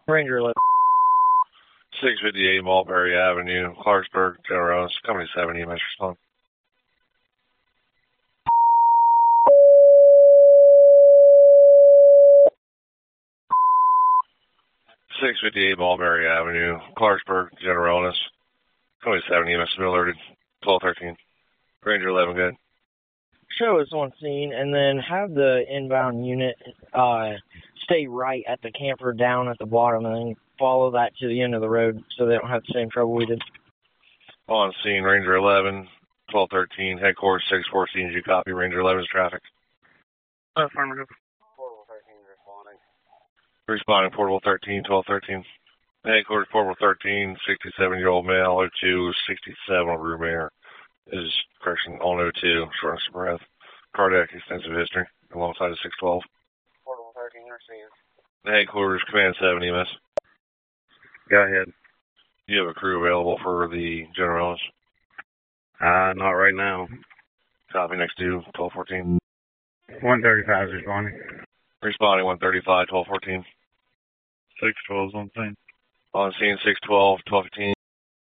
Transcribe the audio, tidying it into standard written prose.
Ranger 11. 658 Mulberry Avenue, Clarksburg, General Otis, Company 7, EMS respond. .658 Mulberry Avenue, Clarksburg, General Otis, Company 7, EMS been alerted, 1213. Ranger 11, good. Show us on scene, and then have the inbound unit stay right at the camper down at the bottom, and then follow that to the end of the road so they don't have the same trouble we did. On scene, Ranger 11, 1213, headquarters 614, did you copy Ranger 11's traffic? Affirmative. Portable 13 responding. Responding, Portable 13, 1213. Headquarters, Portable 13, 67-year-old male, 02, 67 on room air. Is correction on 02, shortness of breath. Cardiac extensive history, alongside of 612. Portable 13 received. Headquarters, Command 7 EMS. Go ahead. Do you have a crew available for the General Otis? Not right now. Copy, next to 1214. 135 is responding. Responding, 135, 1214. 612 is on scene. On scene, 612, 1215.